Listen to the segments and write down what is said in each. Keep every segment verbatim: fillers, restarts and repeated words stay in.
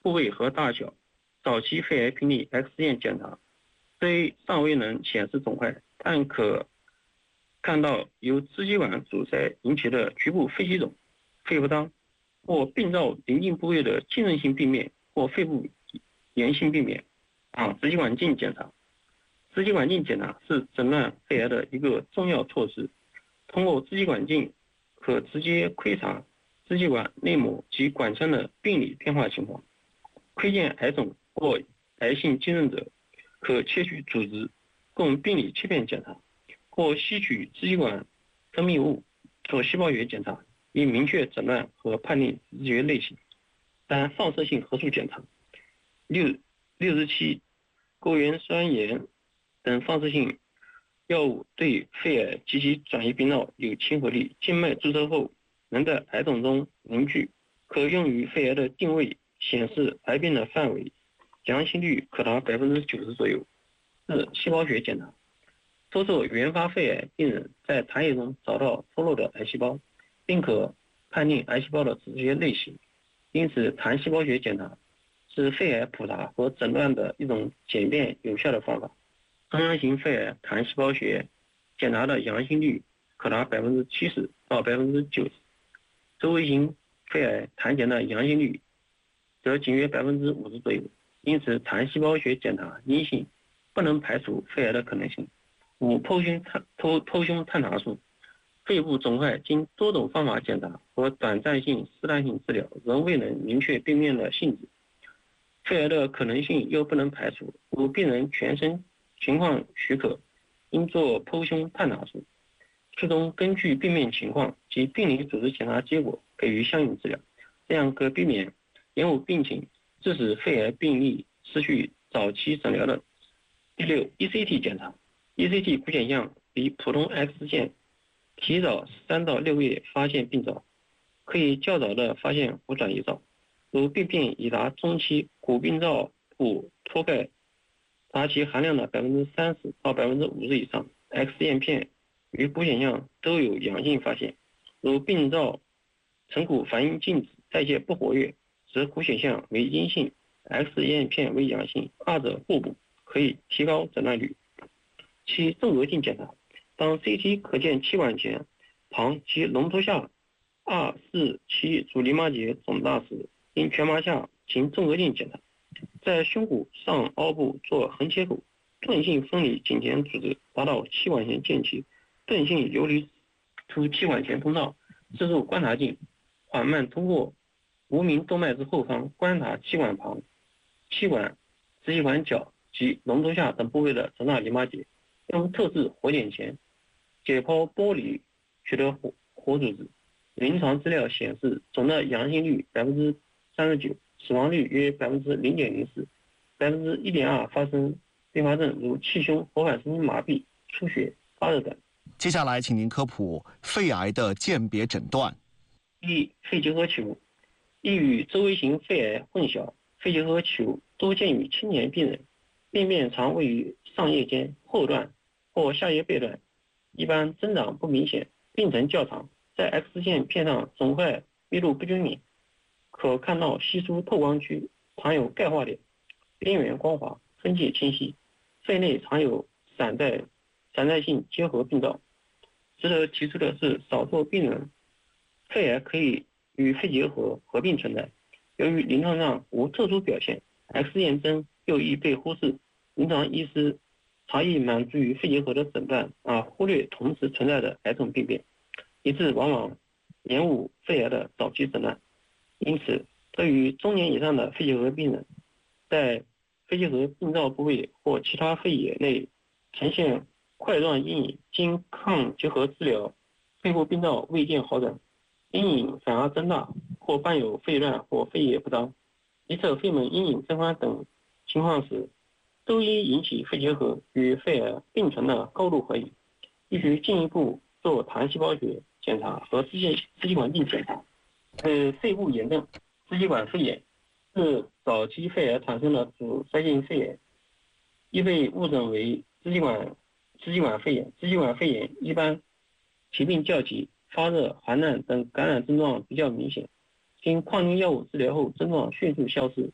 部位和大小，早期肺癌病例 X 线检查，虽尚未能显示肿块，但可看到由支气管阻塞引起的局部肺气肿、肺不当或病灶临近部位的浸润性病变或肺部炎性病变。啊，支气管镜检查，支气管镜检查是诊断肺癌的一个重要措施。通过支气管镜可直接窥察支气管内膜及管腔的病理变化情况，窥见癌肿或癌性浸润者，可切取组织供病理切片检查，或吸取支气管分泌物做细胞学检查，以明确诊断和判定支气类型。三、放射性核素检查，六六十七钩原酸盐等放射性药物对肺癌及其转移病灶有亲和力，静脉注射后能在癌肿中凝聚，可用于肺癌的定位，显示癌变的范围，阳性率可达百分之九十左右。四、细胞学检查，多数原发肺癌病人在痰液中找到脱落的癌细胞，并可判定癌细胞的直接类型，因此痰细胞学检查是肺癌普查和诊断的一种简便有效的方法。中央型肺癌痰细胞学检查的阳性率可达百分之七十到百分之九十，周围型肺癌痰检的阳性率则仅约百分之五十左右，因此痰细胞学检查阴性不能排除肺癌的可能性。五、剖胸探剖剖胸探查术，肺部肿块经多种方法检查和短暂性试探性治疗，仍未能明确病变的性质。肺癌的可能性又不能排除，如病人全身情况许可，应做剖胸探查术，最终根据病变情况及病理组织检查结果给予相应治疗，这样可避免延误病情，致使肺癌病例失去早期诊疗的。第六 ，E C T 检查 ，E C T 骨显像比普通 X 线提早三到六个月发现病灶，可以较早的发现骨转移灶。如病变已达中期，骨病灶骨脱钙达其含量的百分之三十到百分之五十以上 ，X 线片与骨显像都有阳性发现。如病灶成骨反应静止，代谢不活跃，则骨显像为阴性 ，X 线片为阳性，二者互补，可以提高诊断率。七、纵隔镜检查，当 C T 可见气管前、旁及龙头下二、四、七主淋巴结肿大时，因全麻下行纵隔镜检查，在胸骨上凹部做横切口，钝性分离颈前组织，达到气管前间期，钝性游离出气管前通道，射入观察镜，缓慢通过无名动脉之后方观察气管旁、气管、支气管角及龙头下等部位的肿大淋巴结，用特制活检钳解剖剥离取得活活组织。临床资料显示，肿的阳性率百分之三十九，死亡率约百分之零点零四，百分之一点二发生并发症如气胸、活反神经麻痹、出血、发热等。 接下来，请您科普肺癌的鉴别诊断。 一、肺结核球，易与周围型肺癌混淆。肺结核球多见于青年病人，病变常位于上叶间后段或下叶背段，一般增长不明显，病程较长。在 X 线片上肿块密度不均匀，可看到稀疏透光区，常有钙化点，边缘光滑，分界清晰。肺内常有散在散在性结核病灶。值得提出的是，少数病人肺癌可以与肺结核合并存在，由于临床上无特殊表现， X 验证又易被忽视，临床医师常易满足于肺结核的诊断，而忽略同时存在的癌症病变，以致往往延误肺癌的早期诊断。因此，对于中年以上的肺结核病人，在肺结核病灶部位或其他肺野内呈现块状阴影，经抗结核治疗，肺部病灶未见好转，阴影反而增大，或伴有肺乱或肺叶不当，一侧肺门阴影增宽等情况时，都应引起肺结核与肺癌并存的高度怀疑，必须进一步做痰细胞学检查和支气支气管镜检查。呃，肺部炎症，支气管肺炎是早期肺癌产生的阻塞性肺炎，易被误诊为支气管支气管肺炎。支气管肺炎一般起病较急，发热、寒战等感染症状比较明显，经抗菌药物治疗后症状迅速消失，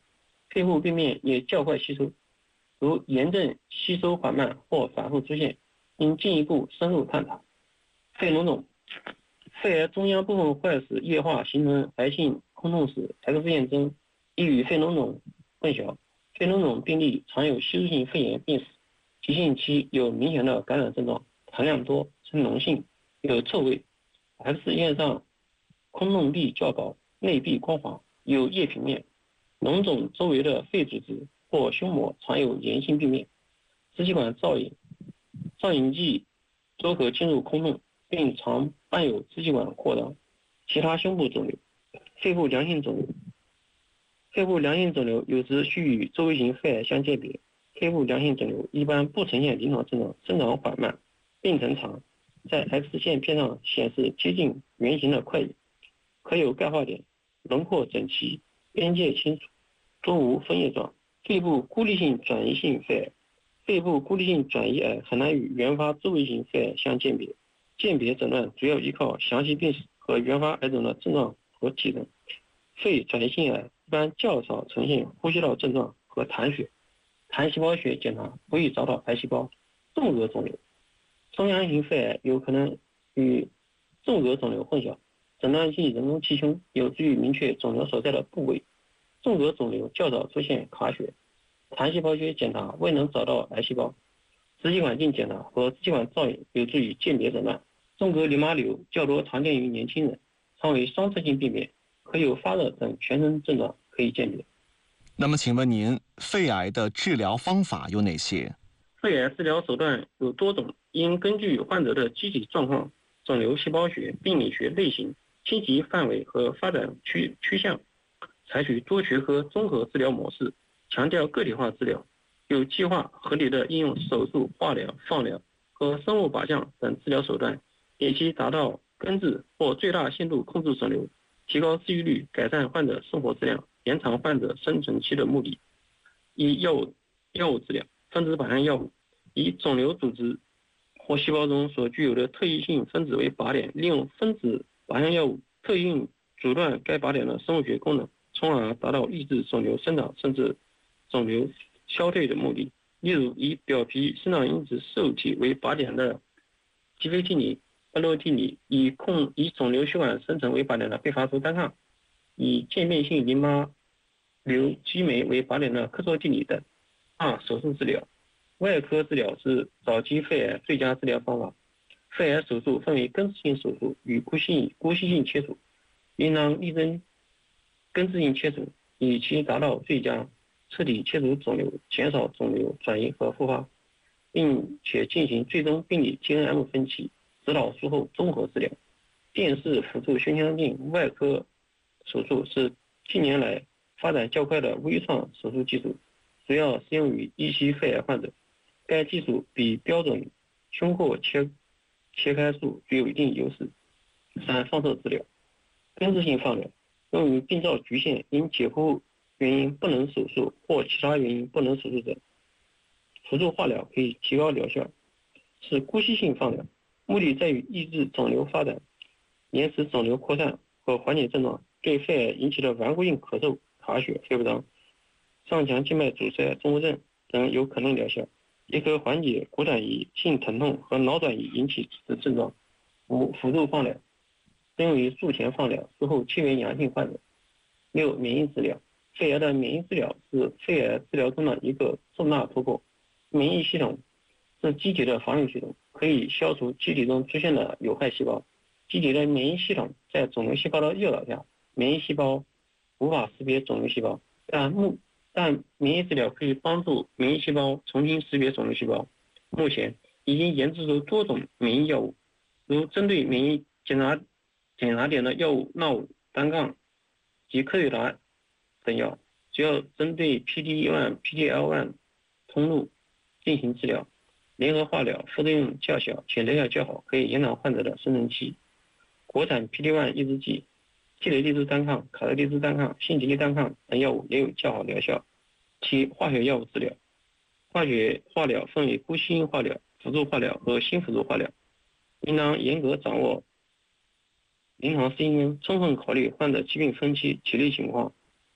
肺部病变也较快吸收，如炎症吸收缓慢或反复出现，应进一步深入探讨。肺脓肿，肺癌中央部分坏死液化形成癌性空洞时 X 线中易与肺脓肿混淆。肺脓肿病例常有吸入性肺炎病史，急性期有明显的感染症状，含量多，呈脓性，有臭味。X 验上空洞壁较高，内壁光滑，有液平面。脓肿周围的肺组织或胸膜常有炎性病变。支气管造影，造影剂都可进入空洞，并常伴有支气管扩张。其他胸部肿瘤，肺部良性肿瘤，肺部良性肿瘤有时需与周围型肺癌相鉴别。肺部良性肿瘤一般不呈现临床症状，生长缓慢，病程长，在 X 线片上显示接近圆形的块眼，可有钙化点，轮廓整齐，边界清楚，多无分叶状。肺部孤立性转移性肺癌，肺部孤立性转移癌很难与原发周围型肺癌相鉴别，鉴别诊断主要依靠详细病史和原发癌肿的症状和体征。肺转移性癌一般较少呈现呼吸道症状和痰血，痰细胞学检查不易找到癌细胞。纵额肿瘤，中央型肺癌有可能与纵额肿瘤混淆，诊断系人工气胸，有助于明确肿瘤所在的部位。纵额肿瘤较早出现卡血，痰细胞学检查未能找到癌细胞。支气管镜检查和支气管造影有助于鉴别诊断。纵隔淋巴瘤较多常见于年轻人，常为双侧性病变，可有发热等全身症状，可以鉴别。 那么请问您，肺癌的治疗方法有哪些？ 肺癌治疗手段有多种，应根据患者的机体状况、肿瘤细胞学、病理学类型、侵袭范围和发展趋趋向，采取多学科综合治疗模式，强调个体化治疗，有计划合理的应用手术、化疗、放疗和生物靶向等治疗手段，以期达到根治或最大限度控制肿瘤，提高治愈率，改善患者生活质量，延长患者生存期的目的。一、药物药物治疗，分子靶向药物以肿瘤组织或细胞中所具有的特异性分子为靶点，利用分子靶向药物特异阻断该靶点的生物学功能，从而达到抑制肿瘤生长甚至肿瘤消退的目的。例如，以表皮生长因子受体为靶点的吉非替尼、巴洛替尼，以控以肿瘤血管生成为靶点的贝伐珠单抗，以渐变性淋巴瘤激酶为靶点的克唑替尼等。二、手术治疗，外科治疗是早期肺癌最佳治疗方法。肺癌手术分为根治性手术与姑息性姑息性切除，应当力争根治性切除，以期达到最佳，彻底切除肿瘤，减少肿瘤转移和复发，并且进行最终病理 T N M 分期，指导术后综合治疗。电视辅助胸腔镜外科手术是近年来发展较快的微创手术技术，主要适用于一期肺癌患者。该技术比标准胸廓切切开术具有一定优势。三、放射治疗，根治性放疗，用于病灶局限因解剖原因不能手术或其他原因不能手术者。辅助化疗可以提高疗效。是姑息性放疗，目的在于抑制肿瘤发展，延迟肿瘤扩散和缓解症状，对肺癌引起的顽固性咳嗽、卡血、肺不张、上腔静脉阻塞、综合症等有可能疗效，也可缓解骨转移性疼痛和脑转移引起的症状。五、辅助放疗，适用于术前放疗，术后切缘阳性患者。六、免疫治疗，肺癌的免疫治疗是肺癌治疗中的一个重大突破。免疫系统是机体的防御系统，可以消除机体中出现的有害细胞。机体的免疫系统在肿瘤细胞的诱导下，免疫细胞无法识别肿瘤细胞，但目但免疫治疗可以帮助免疫细胞重新识别肿瘤细胞。目前已经研制出多种免疫药物，如针对免疫检查检查点的药物纳武单抗及科瑞达等药，主要针对 P D 一 P D L 一 通路进行治疗。联合化疗副作用较小且疗效较好，可以延长患者的生存期。国产 P D 一 抑制剂、替雷利珠单抗、卡特利珠单抗、辛吉利单抗等药物也有较好疗效。其化学药物治疗，化学化疗分为姑息性化疗、辅助化疗和新辅助化疗，应当严格掌握临床适应症，充分考虑患者疾病分期、体力情况、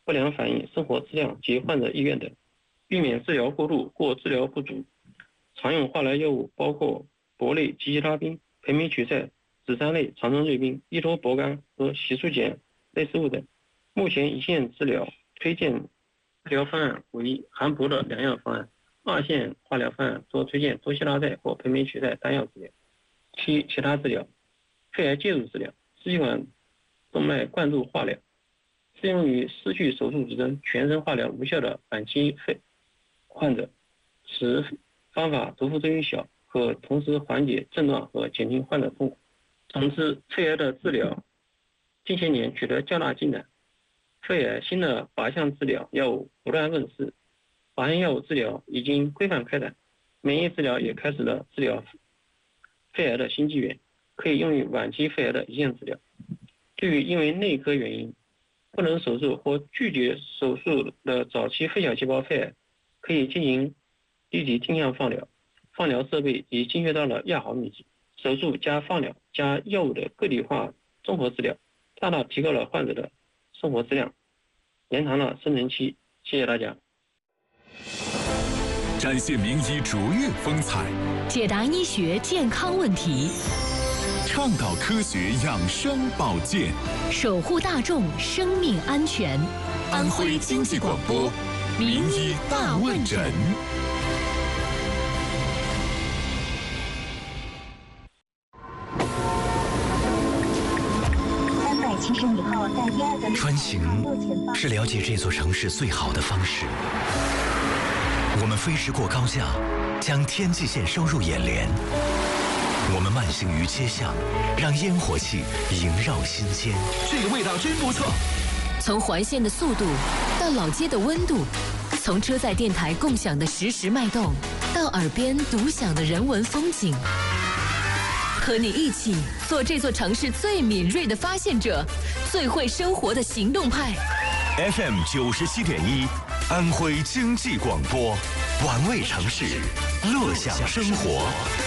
不良反应、生活质量及患者意愿等，避免治疗过度或治疗不足。常用化疗药物包括铂类吉吉他滨、培美曲塞、紫杉类长春瑞滨、依托铂苷和洗漱碱类似物等。目前一线治疗推荐治疗方案为含铂的两样方案，二线化疗方案多推荐多西拉嗪或培美曲塞单药治疗。其其他治疗，肺癌介入治疗、支气管动脉灌注化疗，适用于失去手术指征、全身化疗无效的晚期肺患者，此方法毒副作用小，可同时缓解症状和减轻患者痛苦。总之，肺癌的治疗近些年取得较大进展，肺癌新的靶向治疗药物不断问世，靶向药物治疗已经规范开展，免疫治疗也开始了治疗肺癌的新纪元，可以用于晚期肺癌的一线治疗。对于因为内科原因不能手术或拒绝手术的早期肺小细胞肺癌，可以进行立体定向放疗，放疗设备已精确到了亚毫米级，手术加放疗加药物的个体化综合治疗，大大提高了患者的生活质量，延长了生存期。谢谢大家。 展现名医卓越风采， 解答医学健康问题， 倡导科学养生保健， 守护大众生命安全。 安徽经济广播名医大问诊。 穿行是了解这座城市最好的方式。我们飞驰过高架，将天际线收入眼帘。我们慢行于街巷，让烟火气萦绕心间。 这个味道真不错。 从环线的速度到老街的温度，从车载电台共享的实时脉动，到耳边独享的人文风景。和你一起做这座城市最敏锐的发现者，最会生活的行动派。 F M 九十七点一，安徽经济广播，玩味城市，乐享生活。